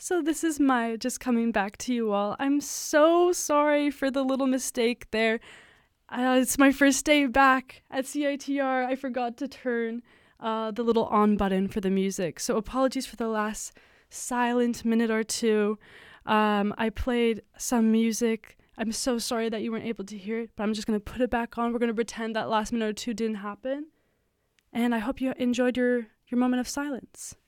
So this is Maya just coming back to you all. I'm so sorry for the little mistake there. It's my first day back at CITR. I forgot to turn the little on button for the music. So apologies for the last silent minute or two. I played some music. I'm so sorry that you weren't able to hear it, but I'm just going to put it back on. We're going to pretend that last minute or two didn't happen. And I hope you enjoyed your moment of silence.